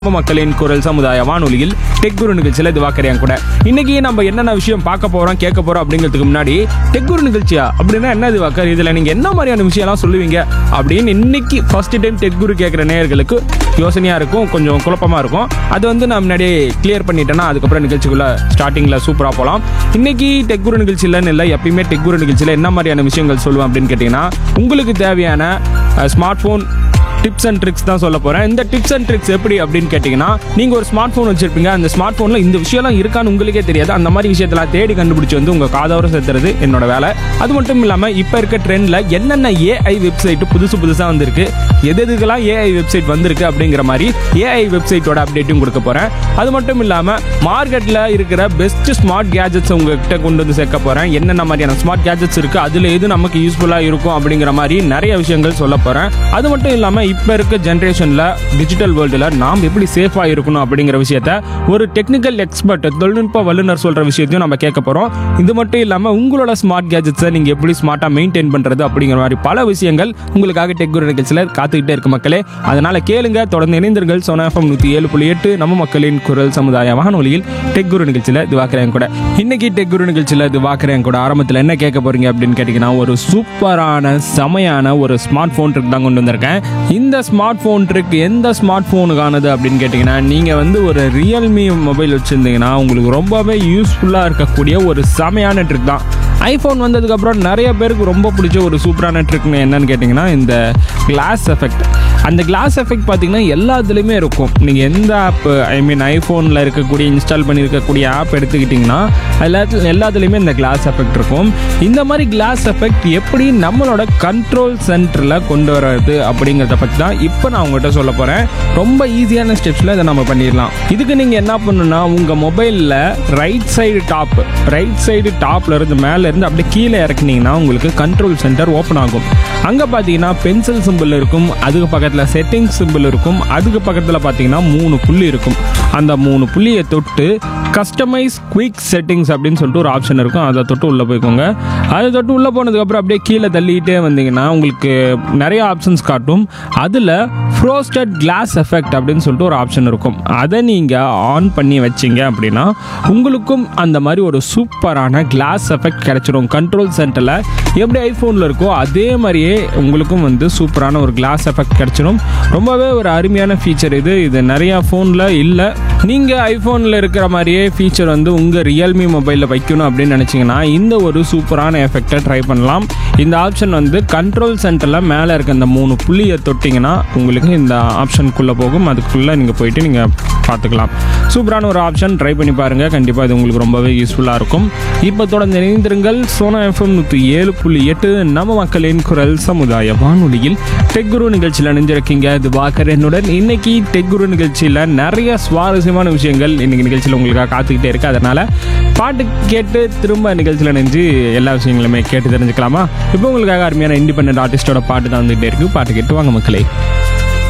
மக்களின் குரல் சமுதாய வானொலியில் டெக் குரு நிகழ்ச்சியில் திவாகர் கூட இன்னைக்கு நம்ம என்னென்ன விஷயம் பார்க்க போறோம் கேட்க போறோம் அப்படிங்கிறதுக்கு முன்னாடி டெக் குரு நிகழ்ச்சியா அப்படின்னா என்ன திவாகர், இதுல நீங்க என்ன மாதிரியான விஷயம்லாம் சொல்லுவீங்க அப்படின்னு இன்னைக்கு ஃபர்ஸ்ட் டைம் டெக் குரு கேட்குற நேயர்களுக்கு யோசனையா இருக்கும், கொஞ்சம் குழப்பமா இருக்கும். அது நான் முன்னாடியே கிளியர் பண்ணிட்டேன்னா அதுக்கப்புறம் நிகழ்ச்சிக்குள்ள ஸ்டார்டிங்ல சூப்பரா போகலாம். இன்னைக்கு டெக் குரு நிகழ்ச்சியிலன்னு இல்லை, எப்பயுமே டெக் குரு நிகழ்ச்சியில் என்ன மாதிரியான விஷயங்கள் சொல்லுவேன் அப்படின்னு கேட்டீங்கன்னா, உங்களுக்கு தேவையான smart phone tips and tricks தான் சொல்ல போகிறேன். இந்த டிப்ஸ் அண்ட் ட்ரிக்ஸ் எப்படி அப்படின்னு கேட்டிங்கன்னா, நீங்கள் ஒரு ஸ்மார்ட் ஃபோன் வச்சுருப்பீங்க, அந்த ஸ்மார்ட் ஃபோனில் இந்த விஷயம்லாம் இருக்கான்னு உங்களுக்கே தெரியாது. அந்த மாதிரி விஷயத்தெல்லாம் தேடி கண்டுபிடிச்சி உங்கள் காதோர சேர்த்துறது என்னோட வேலை. அது மட்டும் இல்லாமல் இப்போ இருக்க ட்ரெண்டில் என்னென்ன ஏஐ வெப்சைட்டு புதுசாக வந்திருக்கு, எதுக்கெல்லாம் ஏஐ வெப்சைட் வந்திருக்கு அப்படிங்கிற மாதிரி ஏஐ வெப்சைட்டோட அப்டேட்டும் கொடுக்க போகிறேன். அது மட்டும் இல்லாமல் மார்க்கெட்டில் இருக்கிற பெஸ்ட் ஸ்மார்ட் கேஜெட்ஸ் உங்ககிட்ட கொண்டு வந்து சேர்க்க போகிறேன். என்னென்ன மாதிரியான ஸ்மார்ட் கேஜெட்ஸ் இருக்குது, அதில் எது நமக்கு யூஸ்ஃபுல்லாக இருக்கும் அப்படிங்கிற மாதிரி நிறைய விஷயங்கள் சொல்ல போகிறேன். அது மட்டும் இல்லாமல் இப்போ இருக்க ஜென்ரேஷனில் டிஜிட்டல் வேர்ல்டில் நாம் எப்படி சேஃபாக இருக்கணும் அப்படிங்கிற விஷயத்த ஒரு டெக்னிக்கல் எக்ஸ்பர்ட், தொழில்நுட்ப வல்லுநர் சொல்கிற விஷயத்தையும் நம்ம கேட்க போகிறோம். இது மட்டும் இல்லாமல் உங்களோட ஸ்மார்ட் கேஜெட்ஸை நீங்கள் எப்படி ஸ்மார்ட்டாக மெயின்டைன் பண்ணுறது அப்படிங்கிற மாதிரி பல விஷயங்கள் உங்களுக்காக டெக் குரு நிகழ்ச்சியில் காத்துக்கிட்டே இருக்கு மக்களே. அதனால் கேளுங்க, தொடர்ந்து இணைந்தீர்கள். சோனா FM 107.8 நம்ம மக்களின் குரல் சமுதாய வானொலியில் டெக் குரு நிகழ்ச்சியில் திவாகர் கூட. இன்னைக்கு டெக் குரு நிகழ்ச்சியில் திவாகர் கூட ஆரம்பத்தில் என்ன கேட்க போறீங்க அப்படின்னு கேட்டிங்கன்னா, ஒரு சூப்பரான செமையான ஒரு ஸ்மார்ட் ஃபோன் ட்ரிக் தான் கொண்டு வந்திருக்கேன். இந்த ஸ்மார்ட் ஃபோன் ட்ரிக் எந்த ஸ்மார்ட் ஃபோனுக்கானது அப்படின்னு கேட்டிங்கன்னா, நீங்கள் ஒரு ரியல்மி மொபைல் வச்சுருந்தீங்கன்னா உங்களுக்கு ரொம்பவே யூஸ்ஃபுல்லாக இருக்கக்கூடிய ஒரு செமையான ட்ரிக் தான். ஐஃபோன் வந்ததுக்கப்புறம் நிறைய பேருக்கு ரொம்ப பிடிச்ச ஒரு சூப்பரான ட்ரிக்னு என்னன்னு கேட்டிங்கன்னா, இந்த கிளாஸ் எஃபெக்ட். அந்த கிளாஸ் எஃபெக்ட் பார்த்தீங்கன்னா எல்லாத்துலேயுமே இருக்கும். நீங்கள் எந்த ஆப், ஐஃபோனில் இருக்கக்கூடிய இன்ஸ்டால் பண்ணியிருக்கக்கூடிய ஆப் எடுத்துக்கிட்டிங்கன்னா எல்லாத்துலேயுமே இந்த கிளாஸ் எஃபெக்ட் இருக்கும். இந்த மாதிரி கிளாஸ் எஃபெக்ட் எப்படி நம்மளோட கண்ட்ரோல் சென்டரில் கொண்டு வர்றது அப்படிங்கிறத பற்றி தான் இப்போ நான் உங்கள்கிட்ட சொல்ல போகிறேன். ரொம்ப ஈஸியான ஸ்டெப்ஸில் இதை நம்ம பண்ணிடலாம். இதுக்கு நீங்கள் என்ன பண்ணணும்னா, உங்கள் மொபைலில் ரைட் சைடு டாப்பில் இருந்து மேலே இருந்து அப்படியே கீழே இறக்குனீங்கன்னா உங்களுக்கு கண்ட்ரோல் சென்டர் ஓப்பன் ஆகும். அங்கே பார்த்தீங்கன்னா பென்சில் சிம்பிள் இருக்கும், அதுக்கு பக்கத்தில் செட்டிங்ஸ் சிம்பிள் இருக்கும், அதுக்கு பக்கத்தில் பார்த்தீங்கன்னா 3 புள்ளி இருக்கும். அந்த 3 புள்ளியை தொட்டு கஸ்டமைஸ் குயிக் செட்டிங்ஸ் அப்படின்னு சொல்லிட்டு ஒரு ஆப்ஷன் இருக்கும். அதை தொட்டு உள்ளே போய்க்கோங்க. அதை தொட்டு உள்ளே போனதுக்கப்புறம் அப்படியே கீழே தள்ளிக்கிட்டே வந்தீங்கன்னா உங்களுக்கு நிறைய ஆப்ஷன்ஸ் காட்டும். அதில் ஃப்ரோஸ்டட் கிளாஸ் எஃபெக்ட் அப்படின்னு சொல்லிட்டு ஒரு ஆப்ஷன் இருக்கும். அதை நீங்கள் ஆன் பண்ணி வச்சிங்க அப்படின்னா உங்களுக்கும் அந்த மாதிரி ஒரு சூப்பரான கிளாஸ் எஃபெக்ட் கிடைச்சிடும். கண்ட்ரோல் சென்டரில் எப்படி ஐஃபோனில் இருக்கோ அதே மாதிரியே உங்களுக்கும் சூப்பரான ஒரு கிளாஸ் எஃபெக்ட் கிடைச்சிடும். ரொம்பவே ஒரு அருமையான ஃபீச்சர் இது நிறையா ஃபோனில் இல்லை. நீங்கள் ஐஃபோனில் இருக்கிற மாதிரியே ஃபீச்சர் உங்கள் ரியல்மி மொபைலில் வைக்கணும் அப்படின்னு நினச்சிங்கன்னா இந்த ஒரு சூப்பரான எஃபெக்டை ட்ரை பண்ணலாம். இந்த ஆப்ஷன் கண்ட்ரோல் சென்டரில் மேலே இருக்க அந்த 3 புள்ளியை தொட்டிங்கன்னா உங்களுக்கு இந்த ஆப்ஷனுக்குள்ளே போகும். அதுக்குள்ளே நீங்கள் போயிட்டு நீங்கள் பார்த்துக்கலாம். சூப்பரான ஒரு ஆப்ஷன், ட்ரை பண்ணி பாருங்கள். கண்டிப்பாக இது உங்களுக்கு ரொம்பவே யூஸ்ஃபுல்லாக இருக்கும். இப்போ தொடர்ந்து இணைந்திருங்கள். சோனா FM 107.8 நம்ம மக்களின் குரல் சமுதாய வானொலியில் டெக் குரு நிகழ்ச்சியில் நினைஞ்சிருக்கீங்க திவாகர் என்னுடன். இன்னைக்கு டெக் குரு நிகழ்ச்சியில் நிறைய சுவாரஸ்யமான விஷயங்கள் இன்னைக்கு நிகழ்ச்சியில் உங்களுக்காக காத்துக்கிட்டே இருக்கு. அதனால் பாட்டு கேட்டு திரும்ப நிகழ்ச்சியில் நினைஞ்சு எல்லா விஷயங்களுமே கேட்டு தெரிஞ்சுக்கலாமா? இப்போ உங்களுக்காக அருமையான இண்டிபெண்டன்ட் ஆர்டிஸ்டோட பாட்டு தான் வந்துகிட்டே இருக்கு. பாட்டு கேட்டு வாங்க மக்களே.